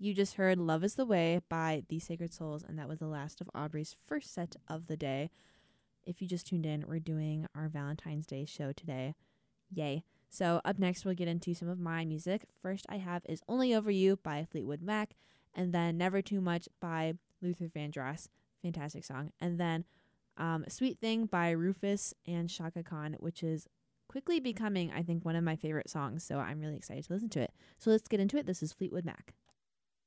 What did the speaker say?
You just heard Love is the Way by The Sacred Souls, and that was the last of Aubrey's first set of the day. If you just tuned in, we're doing our Valentine's Day show today. Yay. So up next, we'll get into some of my music. First I have is Only Over You by Fleetwood Mac, and then Never Too Much by Luther Vandross. Fantastic song. And then Sweet Thing by Rufus and Shaka Khan, which is quickly becoming, I think, one of my favorite songs. So I'm really excited to listen to it. So let's get into it. This is Fleetwood Mac.